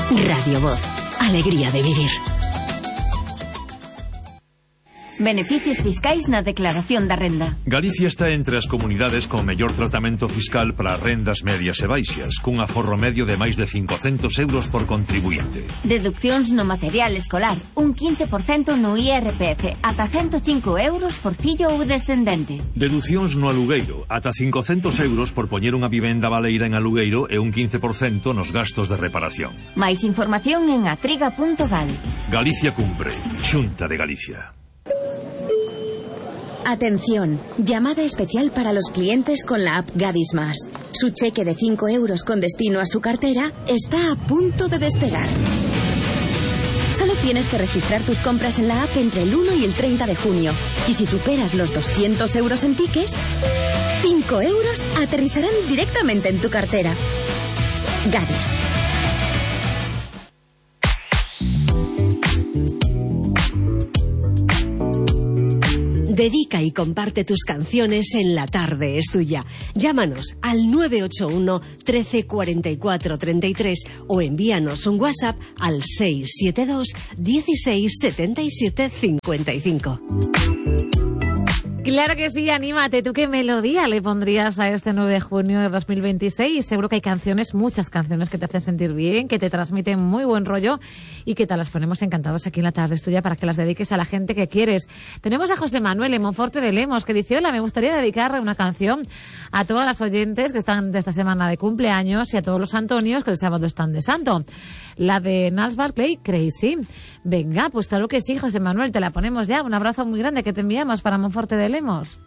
Radio Voz. Alegría de vivir. Beneficios fiscais na declaración da renda. Galicia está entre as comunidades con mellor tratamento fiscal para rendas medias e baixas, cun aforro medio de máis de 500 euros por contribuinte. Deduccións no material escolar, un 15% no IRPF, ata 105 euros por fillo ou descendente. Deducións no alugueiro, ata 500 euros por poñer unha vivenda baleira en alugueiro e un 15% nos gastos de reparación. Máis información en atriga.gal. Galicia cumpre. Xunta de Galicia. Atención, llamada especial para los clientes con la app Gadis Más. Su cheque de 5 euros con destino a su cartera está a punto de despegar. Solo tienes que registrar tus compras en la app entre el 1 y el 30 de junio. Y si superas los 200 euros en tickets, 5 euros aterrizarán directamente en tu cartera. Gadis. Dedica y comparte tus canciones en La Tarde es Tuya. Llámanos al 981 13 44 33 o envíanos un WhatsApp al 672 16 77 55. Claro que sí, anímate. ¿Tú qué melodía le pondrías a este 9 de junio de 2026? Seguro que hay canciones, muchas canciones que te hacen sentir bien, que te transmiten muy buen rollo y que te las ponemos encantados aquí en La Tarde es Tuya para que las dediques a la gente que quieres. Tenemos a José Manuel de Monforte de Lemos que dice: hola, me gustaría dedicar una canción a todas las oyentes que están de esta semana de cumpleaños y a todos los Antonios que el sábado están de santo. La de Nals Barclay, Crazy. Venga, pues claro que sí, José Manuel, te la ponemos ya. Un abrazo muy grande que te enviamos para Monforte de Lemos.